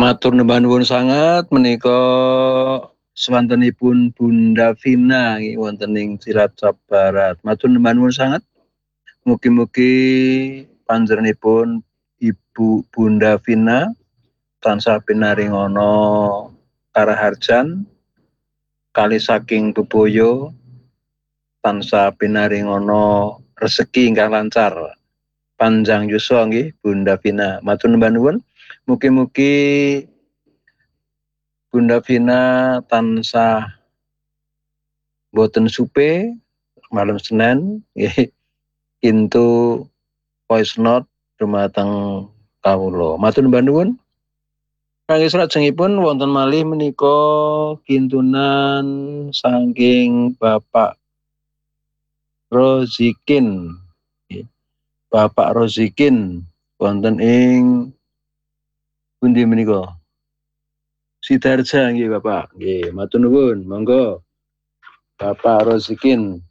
Matur nuwun sangat menika swantenipun Bunda Vina wonten ing Cilacap Barat. Matur nuwun sangat. Mugi-mugi panjenenganipun Ibu Bunda Vina tansah pinaringana karaharjan kali saking bebaya tansah pinaringana rezeki ingkang lancar. Panjang yuswa nggih Bunda Vina. Matur nuwun. Mugi-mugi Bunda Vina tansah boten supe malam Senin nggih kintu voice note dumateng kawula. Matur nuwun. Kangge salajengipun wonten malih menika kintunan saking Bapak Rozikin. Bapak Rozikin wonten ing pundi menika? Sidarja nggih Bapak. Nggih, matur nuwun. Monggo. Bapak Rozikin.